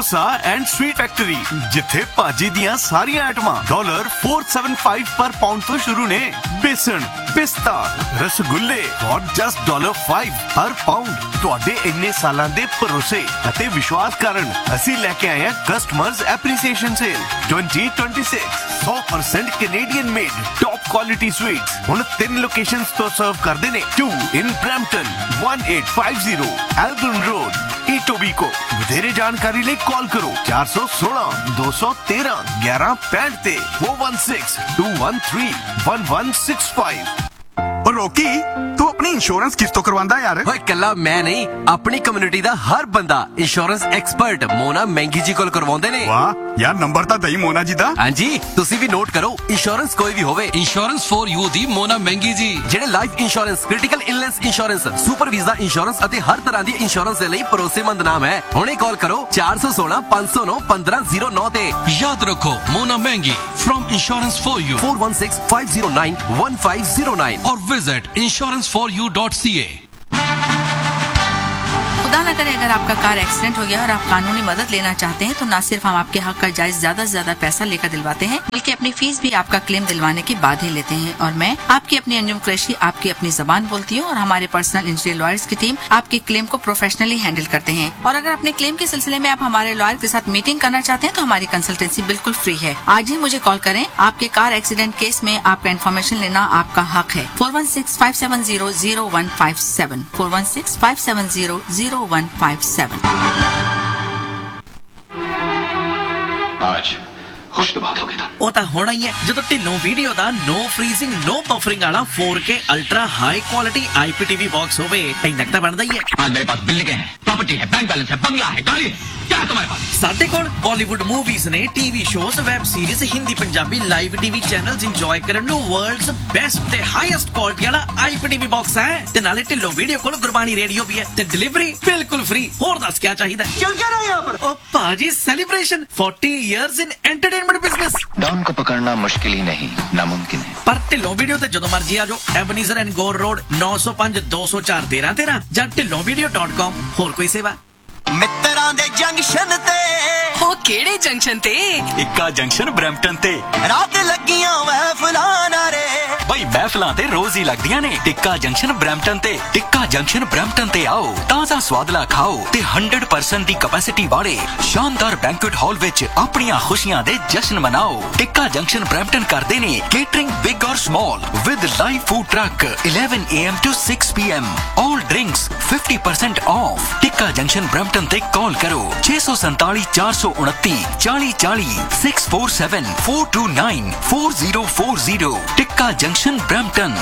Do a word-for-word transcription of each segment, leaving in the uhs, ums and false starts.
Dosa and sweet factory, जिथे भाजी दियां सारियां आइटमां डॉलर फोर सेवन फाइव पर पाउंड तो शुरू ने। बेसन, पिस्ता, रसगुल्ले और जस्ट डॉलर फाइव हर पाउंड। तुहाडे इन्ने सालां दे भरोसे अते विश्वास कारण असीं लेके आए हैं customers appreciation cell twenty twenty six. सौ percent Canadian made top quality sweets हुण तीन लोकेशंस तो सर्व करदे ने। To in Brampton, one eight five zero एल्बर्न road, Etobicoke. ਵਧੇਰੇ जानकारी ਲਈ कॉल करो चार सौ सोलह दो सौ तेरह ग्यारह पैंठ ते four one six to one three one one six five. और रोकी, तू अपनी इंश्योरेंस किस तो करवांदा यार? ओए कल्ला मैं नहीं, अपनी कम्युनिटी दा हर बंदा इंश्योरेंस एक्सपर्ट मोना महंगी जी कोल करवाउंदे ने। वाह यार, नंबर ता दई मोना जी दा। हां जी, तुसी भी नोट करो। इंश्योरेंस कोई भी होवे, इंश्योरेंस फॉर यू दी मोना महंगी जी, ਜਿਹੜੇ life insurance, critical illness insurance, super visa insurance ਅਤੇ ਹਰ ਤਰ੍ਹਾਂ ਦੀ ਇੰਸ਼ੋਰੈਂਸ ਦੇ ਲਈ ਭਰੋਸੇਮੰਦ ਨਾਮ ਹੈ। ਹੁਣੇ ਕਾਲ ਕਰੋ ਚਾਰ ਸੌ ਸੋਲਹ ਪੰਜ ਸੌ ਨੌ ਪੰਦਰਾਂ ਜ਼ੀਰੋ ਨੌ ਤੇ। याद रखो मोना महंगी from insurance for you four one six five zero nine one five zero nine और visit insurance for U dot C ए। खुदा न करे अगर आपका कार एक्सीडेंट हो गया और आप कानूनी मदद लेना चाहते हैं तो न सिर्फ हम आपके हक का जायज ज्यादा से ज्यादा पैसा लेकर दिलवाते हैं, बल्कि अपनी फीस भी आपका क्लेम दिलवाने के बाद ही लेते हैं। और मैं आपकी अपनी अंजुम कुरैशी आपकी अपनी जबान बोलती हूँ और हमारे पर्सनल इंजरी लॉयर्स की टीम आपके क्लेम को प्रोफेशनली हैंडल करते हैं। और अगर अपने क्लेम के सिलसिले में आप हमारे लॉयर के साथ मीटिंग करना चाहते हैं तो हमारी कंसल्टेंसी बिल्कुल फ्री है। आज ही मुझे कॉल करें। आपके कार एक्सीडेंट केस में आपका इन्फॉर्मेशन लेना आपका हक है। Four one six five seven zero zero one five seven four one six five seven zero zero one five seven. आज खुश तो बात हो गई था। ਉਹ ਤਾਂ ਹੋਣਾ ਹੀ ਹੈ ਜਦੋਂ ਢਿੱਲੋਂ ਵੀਡੀਓ ਦਾ ਨੋ ਫਰੀਜ਼ਿੰਗ ਨੋ ਬਫਰਿੰਗ ਵਾਲਾ फोर के ultra high quality IPTV box होवे। ਇੰਨਾ ਤਾਂ ਬਣਦਾ ही है। आज मेरे पास बिल्डिंग है, प्रॉपर्टी है, बैंक बैलेंस है, बंगला है, गाड़ी है, क्या है तुम्हारे पास? ਸਾਡੇ ਕੋਲ ਬਾਲੀਵੁੱਡ ਮੂਵੀਜ਼ ਨੇ, TV shows, web series, Hindi Punjabi live TV channels enjoy ਕਰਨ ਨੂੰ ਵਰਲਡਸ ਬੈਸਟ ਤੇ ਹਾਈਐਸਟ ਕੁਆਲਿਟੀ ਵਾਲਾ ਆਈਪੀਟੀਵੀ ਬਾਕਸ ਹੈ। ਤੇ ਨਾਲੇ ਢਿੱਲੋਂ ਵੀਡੀਓ ਕੋਲ ਗੁਰਬਾਣੀ ਰੇਡੀਓ ਵੀ ਹੈ ਤੇ ਡਿਲੀਵਰੀ ਬਿਲਕੁਲ ਫ੍ਰੀ। ਹੋਰ ਦੱਸ ਕੀ ਚਾਹੀਦਾ? क्यों क्या रहा है यहाँ पर? ओ पाजी celebration forty years in entertainment business. Don को पकड़ना मुश्किल ही नहीं, नामुमकिन है। पर ढिल्लों वीडियो ते जदों मर्जी आ जाओ। एबनीजर एंड गोर रोड नौ सौ पांच दो सौ चार तेरह तेरह ਜਾਂ ਢਿੱਲੋਂ ਵੀਡੀਓ ਡਾਟ ਕਾਮ। ਹੋਰ ਕੋਈ ਸੇਵਾ? ਮਿੱਤਰਾਂ ਦੇ ਜੰਕਸ਼ਨ ਤੇ। ਉਹ ਕਿਹੜੇ ਜੰਕਸ਼ਨ ਤੇ? ਇੱਕਾ ਜੰਕਸ਼ਨ ਬਰੈਂਪਟਨ ਤੇ। ਰਾਤ ਲੱਗੀਆਂ ਮਹਿਫਲਾਂ ਨਾਰੇ। ਬਈ ਮਹਿਫਲਾਂ ਤੇ ਰੋਜ਼ ਹੀ ਲੱਗਦੀਆਂ ਨੇ। ਟਿੱਕਾ ਜੰਕਸ਼ਨ ਬਰੈਂਪਟਨ ਤੇ। ਟਿੱਕਾ ਜੰਕਸ਼ਨ ਬਰੈਂਪਟਨ ਤੇ ਆਓ, ਤਾਜ਼ਾ ਸਵਾਦਲਾ ਖਾਓ ਤੇ ਹੰਡਰਡ ਪਰਸੈਂਟ ਦੀ ਕਪੈਸਿਟੀ ਵਾਲੇ ਸ਼ਾਨਦਾਰ ਬੈਂਕੁਏਟ ਹਾਲ ਵਿੱਚ ਆਪਣੀਆਂ ਖੁਸ਼ੀਆਂ ਦੇ ਜਸ਼ਨ ਮਨਾਓ। ਟਿੱਕਾ ਜੰਕਸ਼ਨ ਬਰੈਂਪਟਨ ਕਰਦੇ ਨੇ ਕੇਟਰਿੰਗ ਬਿਗ ਔਰ small with live food truck eleven a m to six p m all drinks fifty percent off। Tikka junction Brampton ਤੇ ਕਾਲ ਕਰੋ ਛੇ ਸੌ ਸੰਤਾਲੀ ਚਾਰ ਸੌ ਉਨੱਤੀ ਚਾਲੀ ਚਾਲੀ six four seven four two nine four zero four zero. ਟਿੱਕਾ जंक्शन ब्रैम्पटन।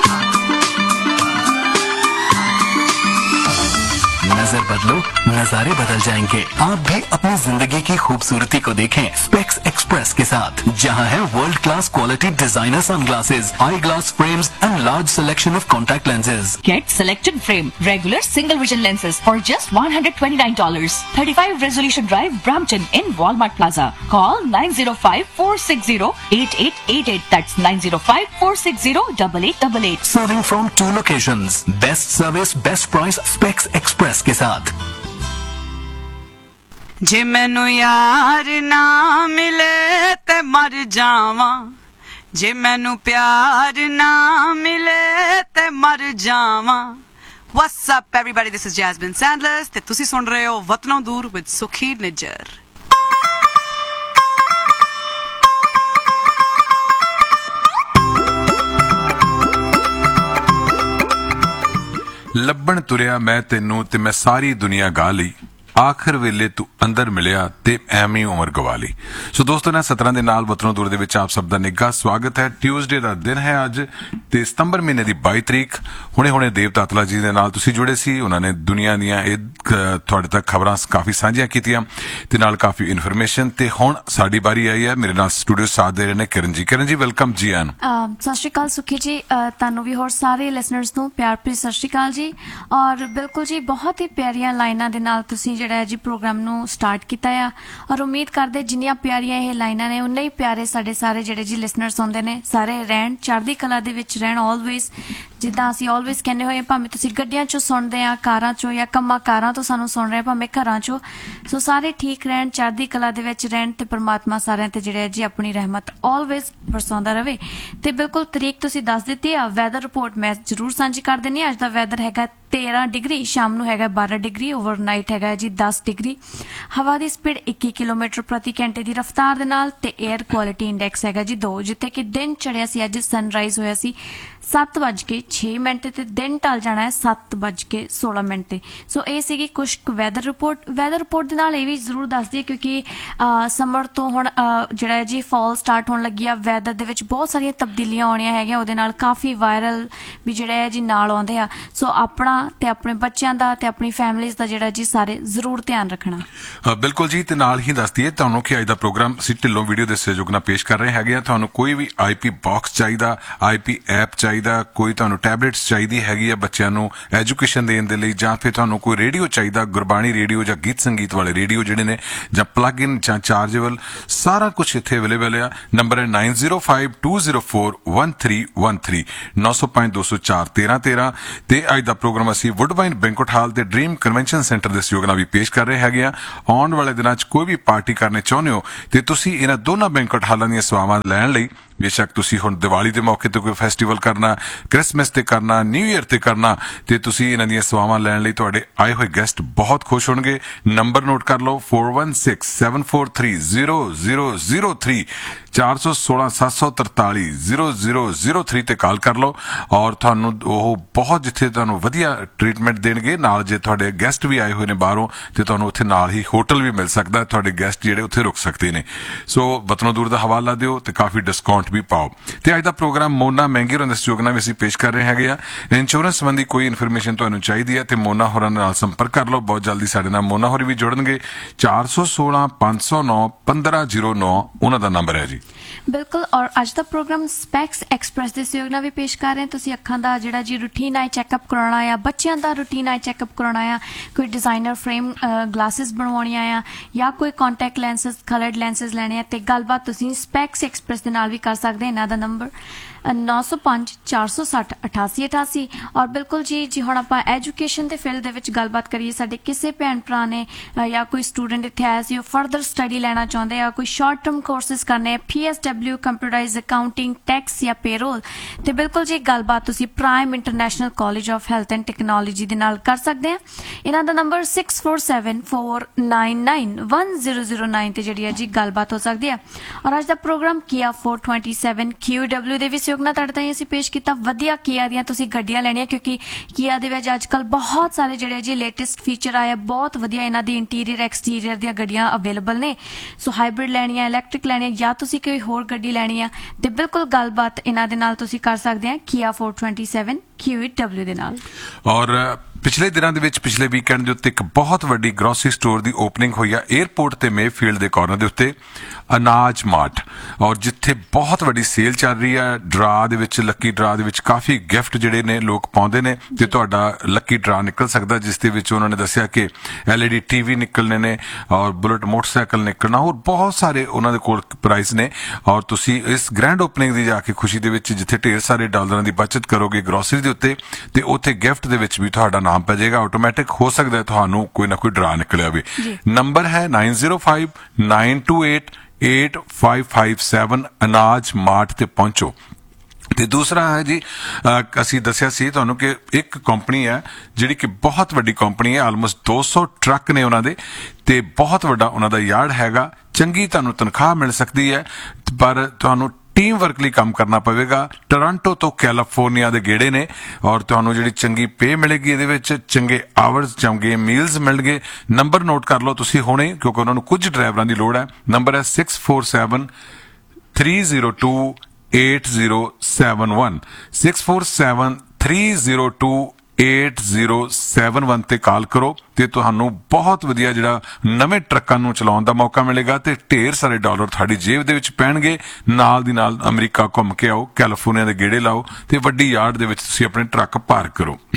नजर बदलो, नजारे बदल जाएंगे। आप भी अपनी जिंदगी की खूबसूरती को देखें स्पेक्स एक्सप्रेस के साथ, जहां है world class quality designer sunglasses, I glass frames and large selection of contact lenses. Get selected frame, regular single vision lenses for just one hundred twenty-nine dollars. thirty-five Resolution Drive, Brampton in Walmart Plaza. Call nine zero five four six zero eight eight eight eight. That's nine zero five four six zero eight eight eight eight. Serving from two locations. Best service, best price, Specs Express के साथ। जे मैनू यार ना मिले ते मर जावां, जे मैनू प्यार ना मिले ते मर जावां। What's up everybody, this is Jasmine Sandlers ते तुसी सुन रहे हो वतनों दूर with सुखी निज्जर। ਲੱਭਣ ਤੁਰਿਆ ਮੈਂ ਤੈਨੂੰ ਤੇ ਮੈਂ ਸਾਰੀ ਦੁਨੀਆ ਗਾ ਲਈ, ਆਖਰ ਵੇਲੇ ਤੂੰ ਅੰਦਰ ਮਿਲਿਆ ਤੇ ਐਵੇਂ ਉਮਰ ਗਵਾ ਲਈ। ਸੋ ਦੋਸਤੋ ਨੇ ਸਤਰਾਂ ਦੇ ਨਾਲ ਵਤਨੋਂ ਦੂਰ ਦੇ ਵਿੱਚ ਆਪ ਸਭ ਦਾ ਨਿੱਘਾ ਸਵਾਗਤ ਹੈ। ਟਿਊਜ਼ਡੇ ਦਾ ਦਿਨ ਹੈ ਅੱਜ ਤੇ ਸਤੰਬਰ ਮਹੀਨੇ ਦੀ ਬਾਈ ਤਰੀਕ। ਹੁਣੇ ਹੁਣੇ ਦੇਵ ਤਾਤਲਾ ਜੀ ਦੇ ਨਾਲ ਤੁਸੀਂ ਜੁੜੇ ਸੀ। ਉਹਨਾਂ ਨੇ ਦੁਨੀਆ ਦੀਆਂ ਇਹ ਤੁਹਾਡੇ ਤੱਕ ਖਬਰਾਂ ਕਾਫੀ ਸਾਂਝੀਆਂ ਕੀਤੀਆਂ ਤੇ ਨਾਲ ਕਾਫੀ ਇਨਫੋਰਮੇਸ਼ਨ। ਤੇ ਹੁਣ ਸਾਡੀ ਵਾਰੀ ਆਈ ਹੈ। ਮੇਰੇ ਨਾਲ ਸਟੂਡੀਓ ਸਾਥ ਦੇ ਰਹੇ ਨੇ ਕਿਰਨ ਜੀ। ਕਿਰਨ ਜੀ ਵੈਲਕਮ ਜੀ ਆਨ। ਸਤਿ ਸ਼੍ਰੀ ਅਕਾਲ ਸੁਖੀ ਜੀ, ਤੁਹਾਨੂੰ ਵੀ ਹੋਰ ਸਾਰੇ ਲਿਸਨਰਸ ਨੂੰ ਪਿਆਰ ਭਰੀ ਸਤਿ ਸ਼੍ਰੀ ਅਕਾਲ ਜੀ। ਔਰ ਬਿਲਕੁਲ ਜੀ ਬਹੁਤ ਹੀ ਪਿਆਰੀਆਂ ਲਾਈਨਾਂ ਦੇ ਨਾਲ ਤੁਸੀਂ ਜਿਹੜਾ ਜੀ ਪ੍ਰੋਗਰਾਮ ਨੂੰ ਸਟਾਰਟ ਕੀਤਾ ਆ ਔਰ ਉਮੀਦ ਕਰਦੇ ਜਿੰਨੀਆਂ ਪਿਆਰੀਆਂ ਇਹ ਲਾਈਨਾਂ ਨੇ ਉਨੇ ਹੀ ਪਿਆਰੇ ਸਾਡੇ ਸਾਰੇ ਜਿਹੜੇ ਜੀ ਲਿਸਨਰਸ ਹੁੰਦੇ ਨੇ ਸਾਰੇ ਰਹਿਣ, ਚੜ੍ਹਦੀ ਕਲਾ ਦੇ ਵਿੱਚ ਰਹਿਣ ਆਲਵੇਜ਼। ਜਿੱਦਾਂ ਅਸੀਂ ਆਲਵੇਜ਼ ਕਹਿੰਦੇ ਹੋਏ ਭਾਵੇਂ ਤੁਸੀਂ ਗੱਡੀਆਂ 'ਚੋਂ ਸੁਣਦੇ ਆ, ਕਾਰਾਂ 'ਚੋਂ ਜਾਂ ਕੰਮਾਂ ਕਾਰਾਂ ਤੋਂ ਸਾਨੂੰ ਸੁਣ ਰਹੇ ਭਾਵੇਂ ਘਰਾਂ 'ਚੋਂ, ਸੋ ਸਾਰੇ ਠੀਕ ਰਹਿਣ, ਚੜ੍ਹਦੀ ਕਲਾ ਦੇ ਵਿੱਚ ਰਹਿਣ ਤੇ ਪਰਮਾਤਮਾ ਸਾਰਿਆਂ ਤੇ ਜਿਹੜਾ ਜੀ ਆਪਣੀ ਰਹਿਮਤ ਆਲਵੇਜ਼ ਬਰਸਾਉਂਦਾ ਰਵੇ। ਤੇ ਬਿਲਕੁਲ ਤਰੀਕ ਤੁਸੀਂ ਦੱਸ ਦਿੱਤੀ ਆ, ਵੈਦਰ ਰਿਪੋਰਟ ਮੈਂ ਜ਼ਰੂਰ ਸਾਂਝੀ ਕਰ ਦਿੰਦੀ ਹਾਂ। ਅੱਜ ਦਾ ਵੈਦਰ ਹੈਗਾ ਤੇਰਾਂ ਡਿਗਰੀ, ਸ਼ਾਮ ਨੂੰ ਹੈਗਾ ਬਾਰਾਂ ਡਿਗਰੀ, ਓਵਰਨਾਈਟ ਹੈਗਾ ਜੀ ਦਸ ਡਿਗਰੀ। ਹਵਾ ਦੀ ਸਪੀਡ ਇੱਕੀ ਕਿਲੋਮੀਟਰ ਪ੍ਰਤੀ ਘੰਟੇ ਦੀ ਰਫ਼ਤਾਰ ਦੇ ਨਾਲ ਤੇ 에ਅਰ ਕੁਆਲਿਟੀ ਇੰਡੈਕਸ ਹੈਗਾ ਜੀ ਦੋ, ਜਿੱਥੇ ਕਿ ਦਿਨ ਚੜਿਆ ਸੀ ਅੱਜ, ਸਨਰਾਈਜ਼ ਹੋਇਆ ਸੀ ਸੱਤ ਵੱਜ ਕੇ ਛੇ ਮਿੰਟ ਤੇ ਦਿਨ ਢਲ ਜਾਣਾ ਹੈ ਸੱਤ ਵੱਜ ਕੇ ਸੋਲਾਂ ਮਿੰਟ ਤੇ। ਸੋ ਇਹ ਸੀਗੀ ਕੁਛ ਵੈਦਰ ਰਿਪੋਰਟ। ਵੈਦਰ ਰਿਪੋਰਟ ਦੇ ਨਾਲ ਇਹ ਵੀ ਜ਼ਰੂਰ ਦੱਸ ਦਈਏ ਕਿਉਂਕਿ ਸਮਰ ਤੋਂ ਹੁਣ ਜਿਹੜਾ ਹੈ ਜੀ ਫਾਲ ਸਟਾਰਟ ਹੋਣ ਲੱਗੀ ਆ, ਵੈਦਰ ਦੇ ਵਿੱਚ ਬਹੁਤ ਸਾਰੀਆਂ ਤਬਦੀਲੀਆਂ ਆਉਣੀਆਂ ਹੈਗੀਆਂ, ਉਹਦੇ ਨਾਲ ਕਾਫੀ ਵਾਇਰਲ ਵੀ ਜਿਹੜਾ ਹੈ ਜੀ ਨਾਲ ਆਉਂਦੇ ਆ। ਸੋ ਆਪਣਾ ਤੇ ਆਪਣੇ ਬੱਚਿਆਂ ਦਾ ਤੇ ਆਪਣੀ ਫੈਮਿਲੀਜ਼ ਦਾ ਜਿਹੜਾ ਜੀ ਸਾਰੇ ਜ਼ਰੂਰ ਧਿਆਨ ਰੱਖਣਾ। ਬਿਲਕੁਲ ਜੀ, ਤੇ ਨਾਲ ਹੀ ਦੱਸ ਦਈਏ ਤੁਹਾਨੂੰ ਕਿ ਅੱਜ ਦਾ ਪ੍ਰੋਗਰਾਮ ਅਸੀਂ ਢਿੱਲੋਂ ਵੀਡੀਓ ਦੇ ਸਹਿਯੋਗ ਨਾਲ ਪੇਸ਼ ਕਰ ਰਹੇ ਹੈਗੇ ਆ। ਤੁਹਾਨੂੰ ਕੋਈ ਵੀ ਆਈਪੀ ਬਾਕਸ ਚਾਹੀਦਾ, ਆਈਪੀ ਐਪ ਚਾਹੀਦਾ, ਕੋਈ ਤੁਹਾਨੂੰ ਟੈਬਲੇਟਸ ਚਾਹੀਦੀ ਹੈਗੀ ਆ ਬੱਚਿਆਂ ਨੂੰ ਐਜੂਕੇਸ਼ਨ ਦੇਣ ਦੇ ਲਈ, ਜਾਂ ਫਿਰ ਤੁਹਾਨੂੰ ਕੋਈ ਰੇਡੀਓ ਚਾਹੀਦਾ, ਗੁਰਬਾਣੀ ਰੇਡੀਓ ਜਾਂ ਗੀਤ ਸੰਗੀਤ ਵਾਲੇ ਰੇਡੀਓ ਜਿਹੜੇ ਨੇ, ਜਾਂ ਪਲੱਗ ਇਨ ਜਾਂ ਚਾਰਜੇਬਲ, ਸਾਰਾ ਕੁਝ ਇੱਥੇ ਅਵੇਲੇਬਲ ਆ। ਨੰਬਰ ਹੈ nine zero five two zero four one three one three, ਨੌ ਸੌ ਪੰਜ ਦੋ ਸੌ ਚਾਰ ਤੇਰਾਂ ਤੇਰਾਂ। ਤੇ ਅੱਜ ਦਾ ਪ੍ਰੋਗਰਾਮ ਅਸੀਂ ਵੁੱਡਬਾਈਨ ਬੈਂਕੁਏਟ ਹਾਲ ਤੇ ਡ੍ਰੀਮ ਕਨਵੈਨਸ਼ਨ ਸੈਂਟਰ ਦੇ ਸਹਿਯੋਗ ਨਾਲ ਵੀ ਪੇਸ਼ ਕਰ ਰਹੇ ਹੈਗੇ ਆ। ਆਉਣ ਵਾਲੇ ਦਿਨਾਂ 'ਚ ਕੋਈ ਵੀ ਪਾਰਟੀ ਕਰਨੇ ਚਾਹੁੰਦੇ ਹੋ ਤੇ ਤੁਸੀਂ ਇਹਨਾਂ ਦੋਨਾਂ ਬੈਂਕੁਏਟ ਹਾਲਾਂ ਦੀਆਂ ਸੇਵਾਵਾਂ ਲੈਣ ਲਈ, ਬੇਸ਼ੱਕ ਤੁਸੀਂ ਹੁਣ ਦੀਵਾਲੀ ਦੇ ਮੌਕੇ ਤੇ ਕੋਈ ਫੈਸਟੀਵਲ ਕਰਨਾ, ਕ੍ਰਿਸਮਸ ਤੇ ਕਰਨਾ, ਨਿਊ ਈਅਰ ਤੇ ਕਰਨਾ, ਤੇ ਤੁਸੀਂ ਇਹਨਾਂ ਦੀਆਂ ਸੇਵਾਵਾਂ ਲੈਣ ਲਈ ਤੁਹਾਡੇ ਆਏ ਹੋਏ ਗੈਸਟ ਬਹੁਤ ਖੁਸ਼ ਹੋਣਗੇ। ਨੰਬਰ ਨੋਟ ਕਰ ਲਓ four one six seven four three zero zero zero three, ਚਾਰ ਸੌ ਸੋਲਾਂ ਸੱਤ ਸੌ ਤਰਤਾਲੀ ਜ਼ੀਰੋ ਜ਼ੀਰੋ ਜ਼ੀਰੋ ਥ੍ਰੀ ਤੇ ਕਾਲ ਕਰ ਲਓ ਔਰ ਤੁਹਾਨੂੰ ਉਹ ਬਹੁਤ ਜਿੱਥੇ ਤੁਹਾਨੂੰ ਵਧੀਆ ਟ੍ਰੀਟਮੈਂਟ ਦੇਣਗੇ। ਨਾਲ ਜੇ ਤੁਹਾਡੇ ਗੈਸਟ ਵੀ ਆਏ ਹੋਏ ਨੇ ਬਾਹਰੋਂ ਤੇ ਤੁਹਾਨੂੰ ਉੱਥੇ ਨਾਲ ਹੀ ਹੋਟਲ ਵੀ ਮਿਲ ਸਕਦਾ, ਤੁਹਾਡੇ ਗੈਸਟ ਜਿਹੜੇ ਉੱਥੇ ਰੁਕ ਸਕਦੇ ਨੇ। ਸੋ ਵਤਨੋਂ ਦੂਰ ਦਾ ਹਵਾਲਾ ਦਿਓ ਤੇ ਕਾਫੀ ਡਿਸਕਾਊਂਟ ਵੀ ਪਾਓ। ਤੇ ਅੱਜ ਦਾ ਪ੍ਰੋਗਰਾਮ ਮੋਨਾ ਮਹਿੰਗੀ ਹੋਰਾਂ ਦੇ ਸਹਿਯੋਗ ਨਾਲ ਵੀ ਅਸੀਂ ਪੇਸ਼ ਕਰ ਰਹੇ ਹੈਗੇ ਆ। ਇੰਸ਼ੋਰੈਂਸ ਸੰਬੰਧੀ ਕੋਈ ਇਨਫੋਰਮੇਸ਼ਨ ਤੁਹਾਨੂੰ ਚਾਹੀਦੀ ਹੈ ਤੇ ਮੋਨਾ ਹੋਰਾਂ ਨਾਲ ਸੰਪਰਕ ਕਰ ਲਓ। ਬਹੁਤ ਜਲਦੀ ਸਾਡੇ ਨਾਲ ਮੋਨਾ ਹੋਰੀ ਵੀ ਜੁੜਨਗੇ। ਚਾਰ ਸੌ ਸੋਲਾਂ ਪੰਜ ਸੌ ਨੌ ਪੰਦਰਾਂ ਜ਼ੀਰੋ ਨੌ ਉਹਨਾਂ ਦਾ ਨੰਬਰ ਹੈ ਜੀ। ਬਿਲਕੁਲ। ਔਰ ਅੱਜ ਦਾ ਪ੍ਰੋਗਰਾਮ ਸਪੈਕਸ ਐਕਸਪ੍ਰੈਸ ਦੇ ਸਹਿਯੋਗ ਨਾਲ ਵੀ ਪੇਸ਼ ਕਰ ਰਹੇ ਹਾਂ। ਤੁਸੀਂ ਅੱਖਾਂ ਦਾ ਜਿਹੜਾ ਜੀ ਰੂਟੀਨ ਆਈ ਚੈੱਕਅਪ ਕਰਾਉਣਾ ਆ, ਬੱਚਿਆਂ ਦਾ ਰੂਟੀਨ ਆਈ ਚੈੱਕਅਪ ਕਰਾਉਣਾ ਆ, ਕੋਈ ਡਿਜ਼ਾਈਨਰ ਫਰੇਮ ਗਲਾਸਿਸ ਬਣਵਾਉਣੀਆਂ ਆ, ਜਾਂ ਕੋਈ ਕੰਟੈਕਟ ਲੈਂਸਸ, ਕਲਰਡ ਲੈਂਸਸ ਲੈਣੇ ਆ, ਤੇ ਗੱਲਬਾਤ ਤੁਸੀਂ ਸਪੈਕਸ ਐਕਸਪ੍ਰੈਸ ਦੇ ਨਾਲ ਵੀ ਕਰ ਸਕਦੇ। ਇਹਨਾਂ ਦਾ ਨੰਬਰ ਨੌ ਸੌ ਪੰਜ ਚਾਰ ਸੌ ਸੱਠ ਅਠਾਸੀ ਅਠਾਸੀ। ਔਰ ਬਿਲਕੁਲ ਜੀ ਜੀ ਹੁਣ ਆਪਾਂ ਐਜੂਕੇਸ਼ਨ ਦੇ ਫੀਲਡ ਦੇ ਵਿੱਚ ਗੱਲਬਾਤ ਕਰੀਏ। ਸਾਡੇ ਕਿਸੇ ਭੈਣ ਭਰਾ ਨੇ ਜਾਂ ਕੋਈ ਸਟੂਡੈਂਟ ਇੱਥੇ ਆਇਆ ਸੀ, ਉਹ ਫਰਦਰ ਸਟੱਡੀ ਲੈਣਾ ਚਾਹੁੰਦੇ ਆ, ਕੋਈ ਸ਼ਾਰਟ ਟਰਮ ਕੋਰਸਿਸ ਕਰਨੇ ਆ, P S W, computerise accounting, tax ਜਾਂ ਪੇਰੋਲ, ਤੇ ਬਿਲਕੁਲ ਜੀ ਗੱਲਬਾਤ ਤੁਸੀਂ prime international college of health and technology ਦੇ ਨਾਲ ਕਰ ਸਕਦੇ ਆ। ਇਹਨਾਂ ਦਾ number six four seven four nine nine one zero zero nine ਤੇ ਜਿਹੜੀ ਹੈ ਜੀ ਗੱਲਬਾਤ ਹੋ ਸਕਦੀ ਆ। ਔਰ ਅੱਜ ਦਾ ਪ੍ਰੋਗਰਾਮ ਕੀਆ ਫੋਰ ਟਵੈਂਟੀ ਸੈਵਨ ਕਿਊ ਡਬਲਿਊ ਦੇ ਵੀ ਸਹਿਯੋਗ ਨਾਲ ਤੁਹਾਡੇ ਤਾਈਂ ਅਸੀਂ ਪੇਸ਼ ਕੀਤਾ। ਵਧੀਆ ਕੀਆ ਦੀਆਂ ਤੁਸੀਂ ਗੱਡੀਆਂ ਲੈਣੀਆਂ ਕਿਉਂਕਿ ਕੀਆ ਦੇ ਵਿੱਚ ਅੱਜ ਕੱਲ੍ਹ ਬਹੁਤ ਸਾਰੇ ਜਿਹੜੇ ਜੀ ਲੇਟੈਸਟ ਫੀਚਰ ਆਏ, ਬਹੁਤ ਵਧੀਆ ਇਹਨਾਂ ਦੀ ਇੰਟੀਰੀਅਰ ਐਕਸਟੀਰੀਅਰ ਦੀਆਂ ਗੱਡੀਆਂ ਅਵੇਲੇਬਲ ਨੇ। ਸੋ ਹਾਈਬ੍ਰਿਡ ਲੈਣੀ ਹੈ, ਇਲੈਕਟ੍ਰਿਕ ਲੈਣੀ ਹੈ, ਜਾਂ ਤੁਸੀਂ ਕੋਈ ਹੋਰ ਗੱਡੀ ਲੈਣੀ ਆ, ਤੇ ਬਿਲਕੁਲ ਗੱਲਬਾਤ ਇਹਨਾਂ ਦੇ ਨਾਲ ਤੁਸੀਂ ਕਰ ਸਕਦੇ ਆ ਕੀਆ ਫੋਰ ਟਵੈਂਟੀ ਸੈਵਨ ਕਿਊ ਡਬਲਿਊ ਦੇ ਨਾਲ। ਔਰ ਪਿਛਲੇ ਦਿਨਾਂ ਦੇ ਵਿੱਚ ਪਿਛਲੇ ਵੀਕਐਂਡ ਦੇ ਉੱਤੇ ਇੱਕ ਬਹੁਤ ਵੱਡੀ ਗਰੋਸਰੀ ਸਟੋਰ ਦੀ ਓਪਨਿੰਗ ਹੋਈ ਆ 에ਅਰਪੋਰਟ ਤੇ ਮੇਫੀਲਡ ਦੇ ਕਾਰਨਰ ਦੇ ਉੱਤੇ, ਅਨਾਜ ਮਾਰਟ, ਔਰ ਜਿੱਥੇ ਬਹੁਤ ਵੱਡੀ ਸੇਲ ਚੱਲ ਰਹੀ ਆ। ਡਰਾ ਦੇ ਵਿੱਚ, ਲੱਕੀ ਡਰਾ ਦੇ ਵਿੱਚ ਕਾਫੀ ਗਿਫਟ ਜਿਹੜੇ ਨੇ ਲੋਕ ਪਾਉਂਦੇ ਨੇ ਤੇ ਤੁਹਾਡਾ ਲੱਕੀ ਡਰਾ ਨਿਕਲ ਸਕਦਾ, ਜਿਸ ਦੇ ਵਿੱਚ ਉਹਨਾਂ ਨੇ ਦੱਸਿਆ ਕਿ ਐਲ ਈ ਡੀ ਟੀਵੀ ਨਿਕਲਣੇ ਨੇ ਔਰ ਬੁਲਟ ਮੋਟਰਸਾਈਕਲ ਨਿਕਲਣਾ, ਹੋਰ ਬਹੁਤ ਸਾਰੇ ਉਹਨਾਂ ਦੇ ਕੋਲ ਪ੍ਰਾਈਸ ਨੇ। ਔਰ ਤੁਸੀਂ ਇਸ ਗ੍ਰੈਂਡ ਓਪਨਿੰਗ ਦੀ ਜਾ ਕੇ ਖੁਸ਼ੀ ਦੇ ਵਿੱਚ, ਜਿੱਥੇ ਢੇਰ ਸਾਰੇ ਡਾਲਰਾਂ ਦੀ ਬਚਤ ਕਰੋਗੇ ਗਰੋਸਰੀ ਦੇ ਉੱਤੇ, ਤੇ ਉੱਥੇ ਗਿਫਟ ਦੇ ਵਿੱਚ ਵੀ ਤੁਹਾਡਾ ਨਾਮ ਪੈ ਜਾਏਗਾ ਆਟੋਮੈਟਿਕ। ਹੋ ਸਕਦਾ ਹੈ ਤੁਹਾਨੂੰ ਕੋਈ ਨਾ ਕੋਈ ਡਰਾ ਨਿਕਲਿਆ ਹੋਵੇ। ਨੰਬਰ ਹੈ nine zero five nine to eight eight five five seven. ਅਨਾਜ ਮਾਰਟ ਤੇ ਪਹੁੰਚੋ। ਤੇ ਦੂਸਰਾ ਹੈ ਜੀ, ਅਸੀਂ ਦੱਸਿਆ ਸੀ ਤੁਹਾਨੂੰ ਕਿ ਇੱਕ ਕੰਪਨੀ ਹੈ ਜਿਹੜੀ ਕਿ ਬਹੁਤ ਵੱਡੀ ਕੰਪਨੀ ਹੈ, ਆਲਮੋਸਟ ਦੋ ਸੌ ਟਰੱਕ ਨੇ ਉਹਨਾਂ ਦੇ, ਤੇ ਬਹੁਤ ਵੱਡਾ ਉਹਨਾਂ ਦਾ ਯਾਰਡ ਹੈਗਾ। ਚੰਗੀ ਤੁਹਾਨੂੰ ਤਨਖਾਹ ਮਿਲ ਸਕਦੀ ਹੈ, ਪਰ ਤੁਹਾਨੂੰ ਟੀਮ ਵਰਕ ਲਈ ਕੰਮ ਕਰਨਾ ਪਵੇਗਾ। ਟੋਰਾਂਟੋ ਤੋਂ ਕੈਲੀਫੋਰਨੀਆ ਦੇ ਗੇੜੇ ਨੇ ਔਰ ਤੁਹਾਨੂੰ ਜਿਹੜੀ ਚੰਗੀ ਪੇ ਮਿਲੇਗੀ, ਇਹਦੇ ਵਿੱਚ ਚੰਗੇ ਆਵਰਸ, ਚੰਗੇ ਮੀਲਸ ਮਿਲਣਗੇ। ਨੰਬਰ ਨੋਟ ਕਰ ਲਓ ਤੁਸੀਂ ਹੁਣੇ, ਕਿਉਂਕਿ ਉਹਨਾਂ ਨੂੰ ਕੁਝ ਡਰਾਈਵਰਾਂ ਦੀ ਲੋੜ ਹੈ। ਨੰਬਰ ਹੈ six four seven three zero two eight zero seven one, six four seven three zero two eight zero seven one ਤੇ ਕਾਲ ਕਰੋ ਤੇ ਤੁਹਾਨੂੰ ਬਹੁਤ ਵਧੀਆ ਜਿਹੜਾ ਨਵੇਂ ਟਰੱਕਾਂ ਨੂੰ ਚਲਾਉਣ ਦਾ ਮੌਕਾ ਮਿਲੇਗਾ ਤੇ ਢੇਰ ਸਾਰੇ ਡਾਲਰ ਤੁਹਾਡੀ ਜੇਬ ਦੇ ਵਿੱਚ ਪੈਣਗੇ। ਨਾਲ ਦੀ ਨਾਲ ਅਮਰੀਕਾ ਘੁੰਮ ਕੇ ਆਓ, ਕੈਲੀਫੋਰਨੀਆ ਦੇ ਗੇੜੇ ਲਾਓ ਤੇ ਵੱਡੀ ਯਾਰਡ ਦੇ ਵਿੱਚ ਤੁਸੀਂ ਆਪਣੇ ਟਰੱਕ ਪਾਰਕ ਕਰੋ।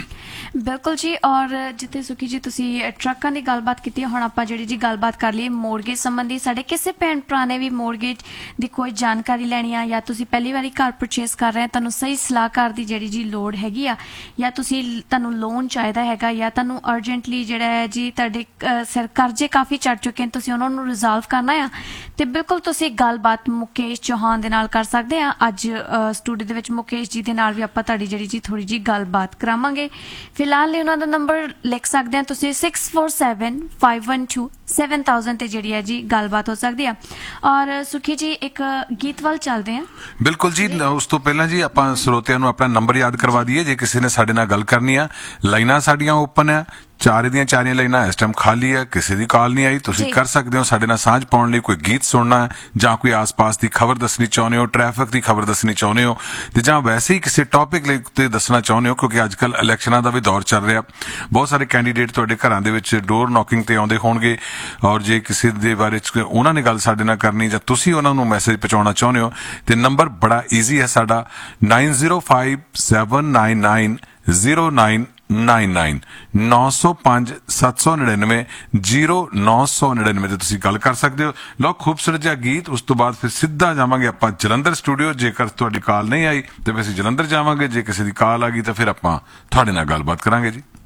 ਬਿਲਕੁਲ ਜੀ। ਔਰ ਜਿੱਥੇ ਸੁਖੀ ਜੀ ਤੁਸੀਂ ਟਰੱਕਾਂ ਦੀ ਗੱਲਬਾਤ ਕੀਤੀ, ਹੁਣ ਆਪਾਂ ਜਿਹੜੀ ਜੀ ਗੱਲਬਾਤ ਕਰ ਲਈਏ ਮੋਰਗੇਜ ਸੰਬੰਧੀ। ਸਾਡੇ ਕਿਸੇ ਭੈਣ ਭਰਾ ਨੇ ਵੀ ਮੋਰਗੇਜ ਦੀ ਕੋਈ ਜਾਣਕਾਰੀ ਲੈਣੀ ਆ, ਜਾਂ ਤੁਸੀਂ ਪਹਿਲੀ ਵਾਰੀ ਘਰ ਪਰਚੇਸ ਕਰ ਰਹੇ, ਤੁਹਾਨੂੰ ਸਹੀ ਸਲਾਹਕਾਰ ਦੀ ਜਿਹੜੀ ਜੀ ਲੋੜ ਹੈਗੀ ਆ, ਜਾਂ ਤੁਸੀਂ ਤੁਹਾਨੂੰ ਲੋਨ ਚਾਹੀਦਾ ਹੈਗਾ, ਜਾਂ ਤੁਹਾਨੂੰ ਅਰਜੈਂਟਲੀ ਜਿਹੜਾ ਹੈ ਜੀ ਤੁਹਾਡੇ ਅਹ, ਸਿਰ ਕਰਜ਼ੇ ਕਾਫੀ ਚੜ ਚੁੱਕੇ ਨੇ, ਤੁਸੀਂ ਉਹਨਾਂ ਨੂੰ ਰਿਜ਼ੋਲਵ ਕਰਨਾ ਆ, ਤੇ ਬਿਲਕੁਲ ਤੁਸੀਂ ਗੱਲਬਾਤ ਮੁਕੇਸ਼ ਚੌਹਾਨ ਦੇ ਨਾਲ ਕਰ ਸਕਦੇ ਆ। ਅੱਜ ਸਟੂਡੀਓ ਦੇ ਵਿੱਚ ਮੁਕੇਸ਼ ਜੀ ਦੇ ਨਾਲ ਵੀ ਆਪਾਂ ਤੁਹਾਡੀ ਜਿਹੜੀ ਜੀ ਥੋੜੀ ਜੀ ਗੱਲਬਾਤ ਕਰਾਵਾਂਗੇ। ਫਿਲਹਾਲ ਲਈ ਉਹਨਾਂ ਦਾ ਨੰਬਰ ਲਿਖ ਸਕਦੇ ਆ ਤੁਸੀਂ six four seven five one two seven thousand ਤੇ ਜਿਹੜੀ ਹੈ ਜੀ ਗੱਲਬਾਤ ਹੋ ਸਕਦੀ ਆ। ਔਰ ਸੁਖੀ ਜੀ ਇੱਕ ਗੀਤ ਵੱਲ ਚੱਲਦੇ ਆ। ਬਿਲਕੁਲ ਜੀ, ਉਸ ਤੋਂ ਪਹਿਲਾਂ ਜੀ ਆਪਾਂ ਸਰੋਤਿਆਂ ਨੂੰ ਆਪਣਾ ਨੰਬਰ ਯਾਦ ਕਰਵਾ ਦਈਏ। ਜੇ ਕਿਸੇ ਨੇ ਸਾਡੇ ਨਾਲ ਗੱਲ ਕਰਨੀ ਆ, ਲਾਈਨਾਂ ਸਾਡੀਆਂ ਓਪਨ ਆ, ਚਾਰੇ ਦੀਆਂ ਚਾਰੀਆਂ ਲਾਈਨਾਂ ਇਸ ਟਾਈਮ ਖਾਲੀ ਹੈ, ਕਿਸੇ ਦੀ ਕਾਲ ਨਹੀਂ ਆਈ। ਤੁਸੀਂ ਕਰ ਸਕਦੇ ਹੋ ਸਾਡੇ ਨਾਲ ਸਾਂਝ ਪਾਉਣ ਲਈ। ਕੋਈ ਗੀਤ ਸੁਣਨਾ ਜਾਂ ਕੋਈ ਆਸ-ਪਾਸ ਦੀ ਖਬਰ ਦੱਸਣੀ ਚਾਹੁੰਦੇ ਹੋ, ਟ੍ਰੈਫਿਕ ਦੀ ਖਬਰ ਦੱਸਣੀ ਚਾਹੁੰਦੇ ਹੋ, ਤੇ ਜਾਂ ਵੈਸੇ ਹੀ ਕਿਸੇ ਟੌਪਿਕ ਲਈ ਤੇ ਦੱਸਣਾ ਚਾਹੁੰਦੇ ਹੋ, ਕਿਉਂਕਿ ਅੱਜ ਕੱਲ ਇਲੈਕਸ਼ਨਾਂ ਦਾ ਵੀ ਦੌਰ ਚੱਲ ਰਿਹਾ। ਬਹੁਤ ਸਾਰੇ ਕੈਂਡੀਡੇਟ ਤੁਹਾਡੇ ਘਰਾਂ ਦੇ ਵਿੱਚ ਡੋਰ ਨੌਕਿੰਗ ਤੇ ਆਉਂਦੇ ਹੋਣਗੇ, ਔਰ ਜੇ ਕਿਸੇ ਦੇ ਬਾਰੇ ਚ ਉਹਨਾਂ ਨੇ ਗੱਲ ਸਾਡੇ ਨਾਲ ਕਰਨੀ ਜਾਂ ਤੁਸੀਂ ਉਹਨਾਂ ਨੂੰ ਮੈਸੇਜ ਪਹੁੰਚਾਉਣਾ ਚਾਹੁੰਦੇ ਹੋ, ਤੇ ਨੰਬਰ ਬੜਾ ਈਜ਼ੀ ਹੈ ਸਾਡਾ nine zero five seven nine nine zero nine nine nine ਨੌ ਸੌ ਪੰਜ ਸੱਤ ਸੌ ਨੜਿਨਵੇਂ ਜ਼ੀਰੋ ਨੌ ਸੌ ਨੜਿਨਵੇਂ ਤੇ ਤੁਸੀਂ ਗੱਲ ਕਰ ਸਕਦੇ ਹੋ। ਲਓ ਖੂਬਸੂਰਤ ਜਿਹਾ ਗੀਤ, ਉਸ ਤੋਂ ਬਾਅਦ ਫਿਰ ਸਿੱਧਾ ਜਾਵਾਂਗੇ ਆਪਾਂ ਜਲੰਧਰ ਸਟੂਡੀਓ। ਜੇਕਰ ਤੁਹਾਡੀ ਕਾਲ ਨਹੀਂ ਆਈ ਤੇ ਅਸੀਂ ਜਲੰਧਰ ਜਾਵਾਂਗੇ, ਜੇ ਕਿਸੇ ਦੀ ਕਾਲ ਆ ਗਈ ਤਾਂ ਫਿਰ ਆਪਾਂ ਤੁਹਾਡੇ ਨਾਲ ਗੱਲਬਾਤ ਕਰਾਂਗੇ ਜੀ।